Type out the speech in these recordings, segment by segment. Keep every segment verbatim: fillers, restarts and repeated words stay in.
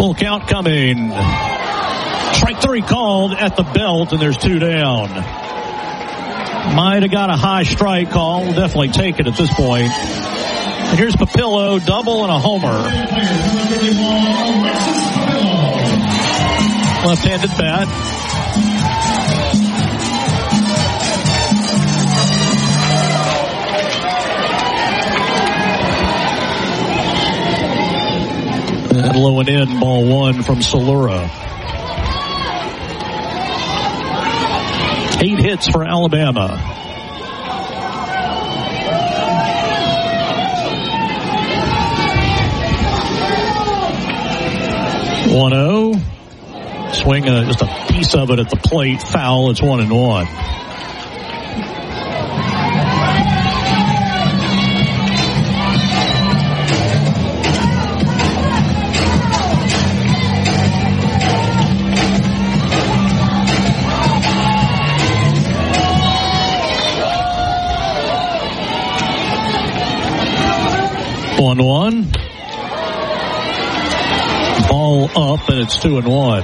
Full count coming. Strike three called at the belt, and there's two down. Might have got a high strike call. We'll definitely take it at this point. And here's Papillo, double and a homer. Left-handed bat. And low and in, ball one from Solura. Eight hits for Alabama. one oh. Swing uh, just a piece of it at the plate. Foul. It's one and one. one one. Ball up, and it's two and one.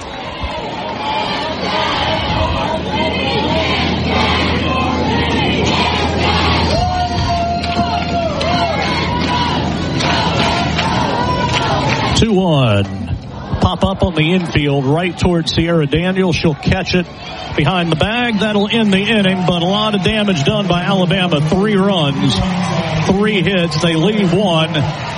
two one. Pop up on the infield right towards Sierra Daniel. She'll catch it behind the bag. That'll end the inning, but a lot of damage done by Alabama. Three runs, three hits. They leave one.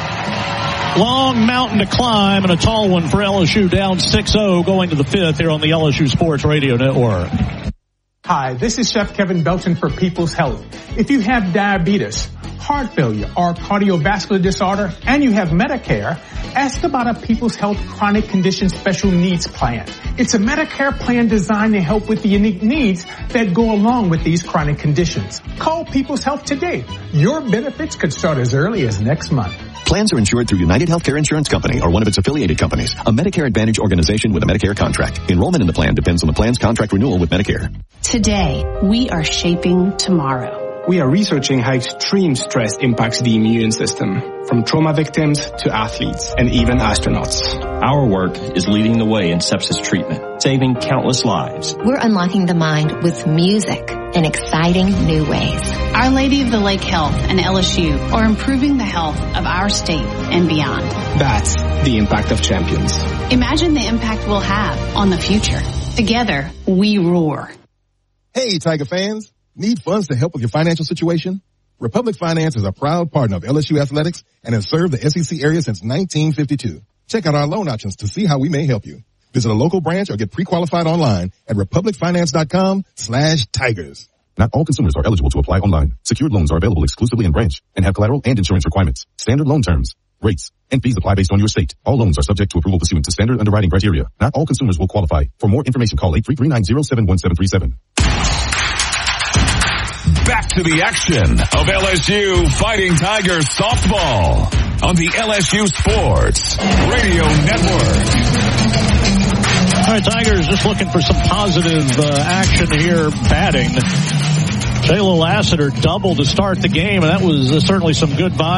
Long mountain to climb and a tall one for L S U, down six oh going to the fifth here on the L S U Sports Radio Network. Hi, this is Chef Kevin Belton for People's Health. If you have diabetes, heart failure, or cardiovascular disorder, and you have Medicare, ask about a People's Health Chronic Condition Special Needs Plan. It's a Medicare plan designed to help with the unique needs that go along with these chronic conditions. Call People's Health today. Your benefits could start as early as next month. Plans are insured through United Healthcare Insurance Company or one of its affiliated companies, a Medicare Advantage organization with a Medicare contract. Enrollment in the plan depends on the plan's contract renewal with Medicare. Today, we are shaping tomorrow. We are researching how extreme stress impacts the immune system, from trauma victims to athletes and even astronauts. Our work is leading the way in sepsis treatment, saving countless lives. We're unlocking the mind with music in exciting new ways. Our Lady of the Lake Health and L S U are improving the health of our state and beyond. That's the impact of champions. Imagine the impact we'll have on the future. Together, we roar. Hey, Tiger fans. Need funds to help with your financial situation? Republic Finance is a proud partner of L S U Athletics and has served the S E C area since nineteen fifty-two. Check out our loan options to see how we may help you. Visit a local branch or get pre-qualified online at republicfinance.com slash tigers. Not all consumers are eligible to apply online. Secured loans are available exclusively in branch and have collateral and insurance requirements. Standard loan terms, rates, and fees apply based on your state. All loans are subject to approval pursuant to standard underwriting criteria. Not all consumers will qualify. For more information, call eight three three nine zero seven one seven three seven. Back to the action of L S U Fighting Tigers softball on the L S U Sports Radio Network. All right, Tigers just looking for some positive uh, action here batting. Shayla Lassiter doubled to start the game, and that was uh, certainly some good vibes.